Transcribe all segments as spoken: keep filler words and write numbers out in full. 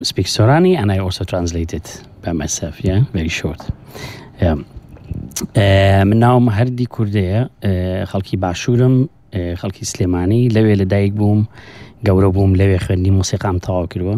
speak Sorani, and I also translate it by myself, yeah, very short. Yeah. مناوم هردي كردية خلقي باشورم خلقي سليماني لوي لدايق بوم قورو بوم لوي خوندي موسيقى ام تاو كروا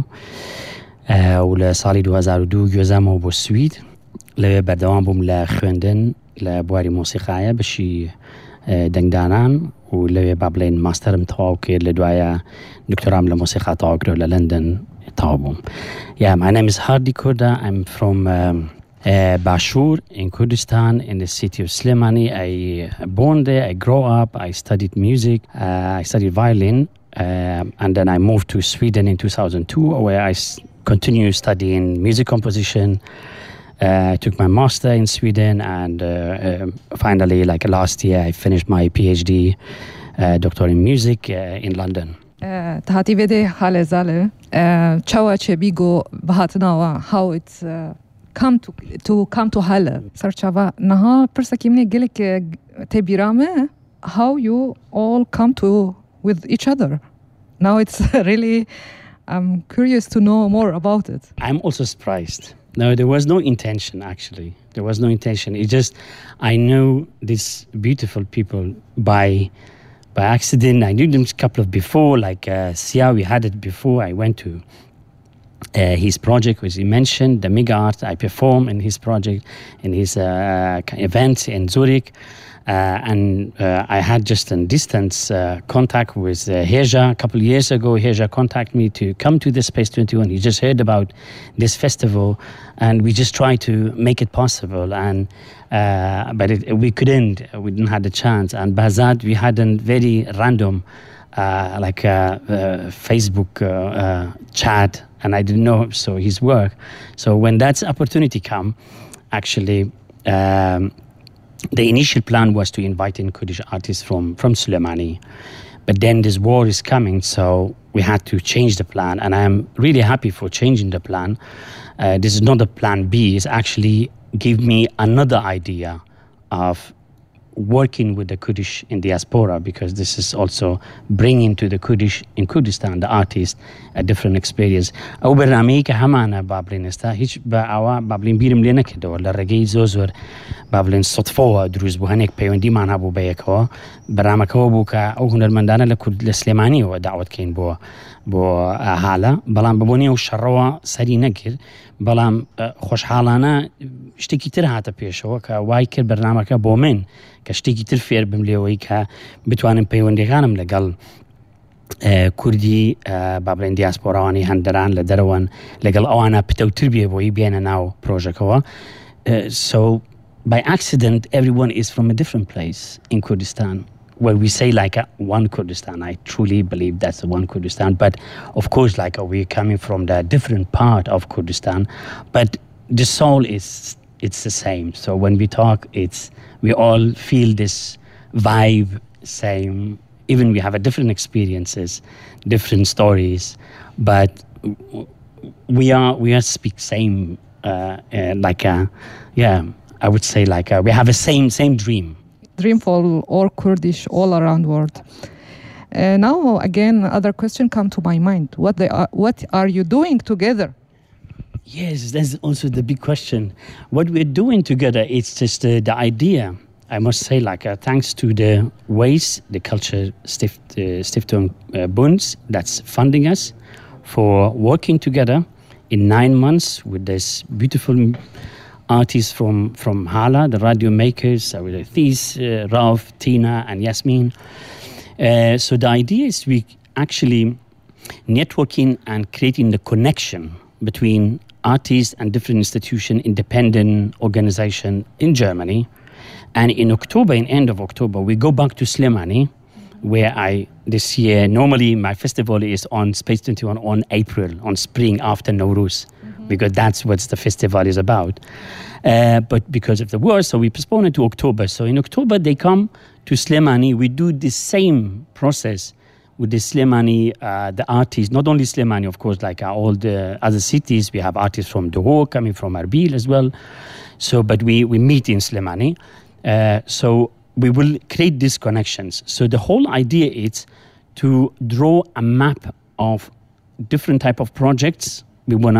ولا سالي دو هزار و دو جوزامو بو سويد لوي بردوان بوم لخوندن لبواري موسيقايا بشي دنگدانان و لوي بابلين ماستر ام تاو كر لدوايا دكتورام لموسيقى تاو كروا للندن تاو بوم. Yeah, my name is Hardy Kurda. I'm from um, Uh, Bashur in Kurdistan, in the city of Slimani. I born there, I grew up, I studied music, uh, I studied violin, uh, and then I moved to Sweden in two thousand two, where I s- continued studying music composition. Uh, I took my master in Sweden, and uh, uh, finally, like last year, I finished my PhD uh, doctor in music uh, in London. Tahati vede hale zale, chawa chebigo bahatnawa, how it's uh, come to to come to Halle. Sarchava naha persakimne gelik tebirame, how you all come to with each other. Now it's really, I'm curious to know more about it. I'm also surprised. No, there was no intention, actually. There was no intention. It just, I know these beautiful people by by accident. I knew them a couple of before, like uh, Sia, we had it before. I went to Uh, his project, which he mentioned, the Mega Art. I perform in his project, in his uh, event in Zurich. Uh, and uh, I had just a distance uh, contact with uh, Heja a couple of years ago. Heja contacted me to come to the Space twenty-one. He just heard about this festival, and we just tried to make it possible. And uh, but it, we couldn't. We didn't have the chance. And Bazad, we had a very random, uh, like a, uh, Facebook uh, uh, chat. And I didn't know so his work. So when that opportunity come, actually, um, the initial plan was to invite in Kurdish artists from from Suleimani, but then this war is coming, so we had to change the plan. And I am really happy for changing the plan. Uh, this is not a plan B. It's actually give me another idea of working with the Kurdish in diaspora, because this is also bringing to the Kurdish in Kurdistan, the artists, a different experience. أو برنامجي كهمانا بابلين استا هيش بأوا بابلين بيرم لنا كده ولا رجعي زوزور بابلين صدفة دروز بهنيك بيوندي معنا بو بيكوا برنامج هو بوكا أو هنر مندانا لكرد الإسلاماني ودعوة كين بو بو حالا بلام ببوني وشروا سري نكر بلام خوش حالانا اشتكي ترهات بيشوا كوايكر برنامج بومن كشتكي ترفير بمليوي كبتوانم بيوندي غانم لقل كردي بابلين دياسبوراني هندران لدروان لقل أوانا بتو تربية بوي بيانا ناو بروجكوا. So by accident everyone is from a different place in Kurdistan. Well, we say like a one Kurdistan. I truly believe that's the one Kurdistan. But of course, like uh, we're coming from the different part of Kurdistan. But the soul is it's the same. So when we talk, it's we all feel this vibe, same. Even we have a different experiences, different stories, but we are we are speak same. Uh, uh, like a, yeah, I would say like a, we have a same same dream. Dream for all Kurdish all around world. Uh, now again, other question come to my mind. What they are, what are you doing together? Yes, that's also the big question. What we're doing together, it's just uh, the idea. I must say, like, uh, thanks to the ways, the Culture Stift, uh, Stiftung uh, Bunds that's funding us for working together in nine months with this beautiful artists from, from Hala, the radio makers, uh, with Thies, uh, Rauf, Tina, and Yasmin. Uh, so the idea is we actually networking and creating the connection between artists and different institutions, independent organization in Germany. And in October, in end of October, we go back to Slimani, where I, this year, normally my festival is on Space twenty-one on April, on spring after Nowruz, mm-hmm. because that's what the festival is about. Uh, but because of the war, so we postpone it to October. So in October, they come to Slimani. We do the same process with the Slimani, uh, the artists, not only Slimani, of course, like uh, all the other cities. We have artists from Dohor coming from Erbil as well. So, but we, we meet in Slimani. Uh, so we will create these connections. So the whole idea is to draw a map of different type of projects we want to